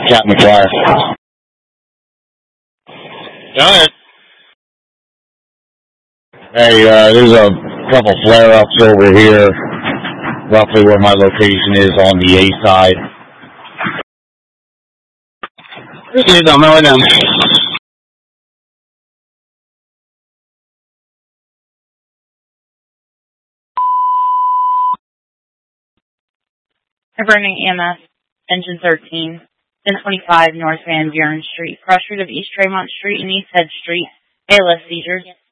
Captain McGuire. Go ahead. Hey, there's a couple flare-ups over here, roughly where my location is on the A side. Proceed, I'm going down. Burning EMS, Engine 13, 1025 North Van Buren Street, cross street of East Tremont Street and East Head Street, ALS seizures.